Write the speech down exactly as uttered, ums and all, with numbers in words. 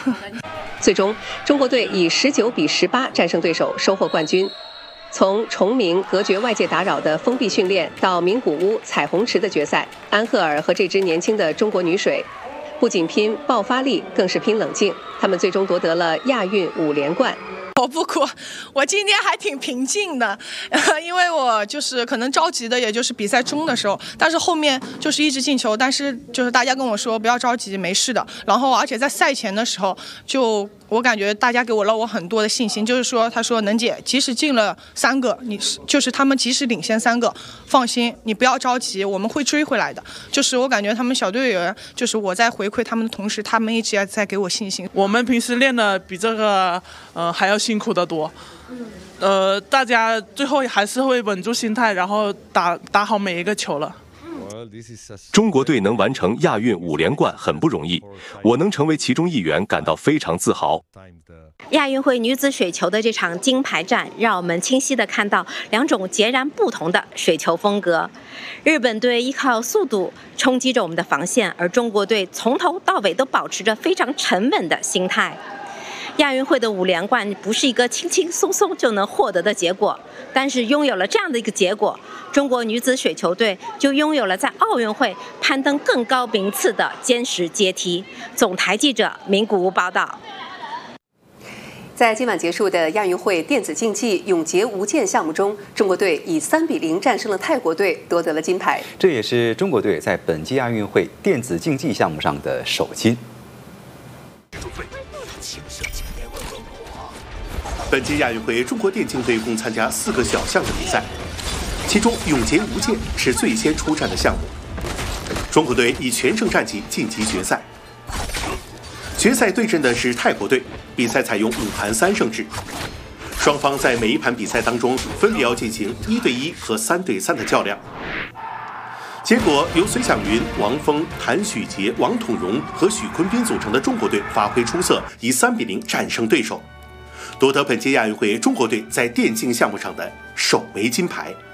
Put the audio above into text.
最终，中国队以十九比十八战胜对手，收获冠军。从崇明隔绝外界打扰的封闭训练到名古屋彩虹池的决赛，安赫尔和这支年轻的中国女水，不仅拼爆发力，更是拼冷静。他们最终夺得了亚运五连冠。 我不哭，我今天还挺平静的，因为我就是可能着急的，也就是比赛中的时候，但是后面就是一直进球，但是就是大家跟我说不要着急，没事的。然后而且在赛前的时候，就我感觉大家给我了我很多的信心，就是说他说能姐，即使进了三个，你就是他们即使领先三个，放心，你不要着急，我们会追回来的。就是我感觉他们小队员，就是我在回馈他们的同时，他们一直也在给我信心。 我们平时练的比这个呃还要辛苦得多，呃，大家最后还是会稳住心态，然后打打好每一个球了。 中国队能完成亚运五连冠很不容易，我能成为其中一员感到非常自豪。 亚运会女子水球的这场金牌战，让我们清晰地看到两种截然不同的水球风格。日本队依靠速度冲击着我们的防线，而中国队从头到尾都保持着非常沉稳的心态。亚运会的五连冠不是一个轻轻松松就能获得的结果，但是拥有了这样的一个结果，中国女子水球队就拥有了在奥运会攀登更高名次的坚实阶梯。总台记者名古屋报道。 在今晚结束的亚运会电子竞技永劫无间项目中，中国队以三比零战胜了泰国队，夺得了金牌。 这也是中国队在本届亚运会电子竞技项目上的首金。 本届亚运会，中国电竞队共参加四个小项的比赛，其中永劫无间是最先出战的项目。中国队以全胜战绩晋级决赛。决赛对阵的是泰国队，比赛采用五盘三胜制，双方在每一盘比赛当中分别要进行一对一和三对三的较量。结果由隋响云、王峰、谭许杰、王统荣和许坤斌组成的中国队发挥出色，以三比零战胜对手，夺得本届亚运会中国队在电竞项目上的首枚金牌。